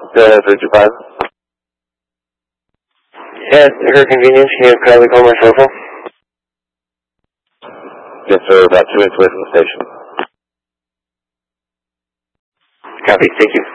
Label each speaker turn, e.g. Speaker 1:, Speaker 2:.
Speaker 1: 325. Yeah, at her convenience, can you kindly call my cell phone?
Speaker 2: Yes, sir, about 2 minutes away from the station.
Speaker 1: Copy, thank you.